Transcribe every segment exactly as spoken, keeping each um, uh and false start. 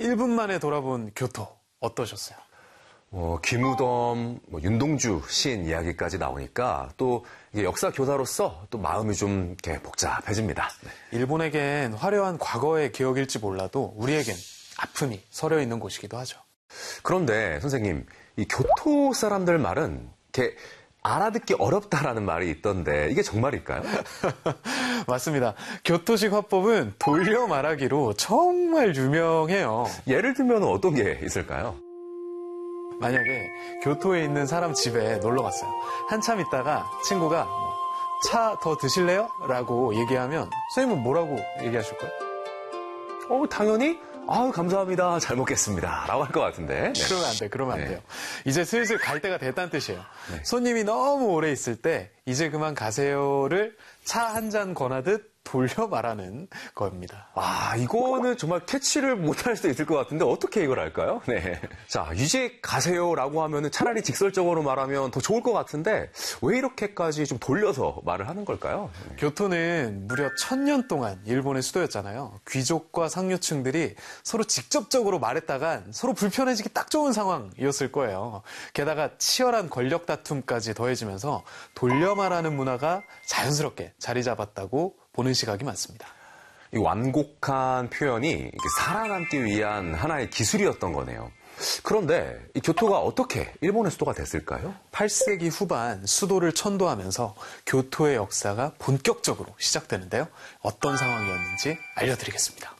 일 분 만에 돌아본 교토 어떠셨어요? 어, 김우덤, 뭐 윤동주 시인 이야기까지 나오니까 또 이게 역사 교사로서 또 마음이 좀 이렇게 복잡해집니다. 네. 일본에겐 화려한 과거의 기억일지 몰라도 우리에겐 아픔이 서려 있는 곳이기도 하죠. 그런데 선생님, 이 교토 사람들 말은 이렇게 알아듣기 어렵다라는 말이 있던데 이게 정말일까요? 맞습니다. 교토식 화법은 돌려 말하기로 정말 유명해요. 예를 들면 어떤 게 있을까요? 만약에 교토에 있는 사람 집에 놀러 갔어요. 한참 있다가 친구가 차 더 드실래요? 라고 얘기하면 선생님은 뭐라고 얘기하실까요? 어, 당연히 아유 감사합니다. 잘 먹겠습니다. 라고 할 것 같은데. 네. 그러면 안 돼. 그러면 안 네. 돼요. 이제 슬슬 갈 때가 됐다는 뜻이에요. 네. 손님이 너무 오래 있을 때 이제 그만 가세요를 차 한 잔 권하듯 돌려 말하는 겁니다. 아, 이거는 정말 캐치를 못할 수도 있을 것 같은데 어떻게 이걸 할까요? 네. 자, 이제 가세요라고 하면은 차라리 직설적으로 말하면 더 좋을 것 같은데 왜 이렇게까지 좀 돌려서 말을 하는 걸까요? 네. 교토는 무려 천년 동안 일본의 수도였잖아요. 귀족과 상류층들이 서로 직접적으로 말했다간 서로 불편해지기 딱 좋은 상황이었을 거예요. 게다가 치열한 권력 다툼까지 더해지면서 돌려 말하는 문화가 자연스럽게 자리 잡았다고 보는 시각이 많습니다. 이 완곡한 표현이 살아남기 위한 하나의 기술이었던 거네요. 그런데 이 교토가 어떻게 일본의 수도가 됐을까요? 팔 세기 후반 수도를 천도하면서 교토의 역사가 본격적으로 시작되는데요. 어떤 상황이었는지 알려드리겠습니다.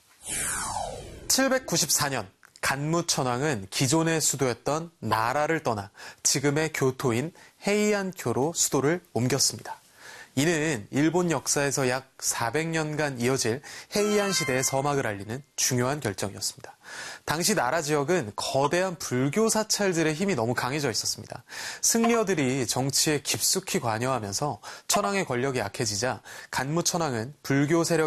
칠백구십사 년 간무천왕은 기존의 수도였던 나라를 떠나 지금의 교토인 헤이안쿄로 수도를 옮겼습니다. 이는 일본 역사에서 약 사백 년간 이어질 헤이안 시대의 서막을 알리는 중요한 결정이었습니다. 당시 나라 지역은 거대한 불교 사찰들의 힘이 너무 강해져 있었습니다. 승려들이 정치에 깊숙이 관여하면서 천황의 권력이 약해지자 간무천왕은 불교 세력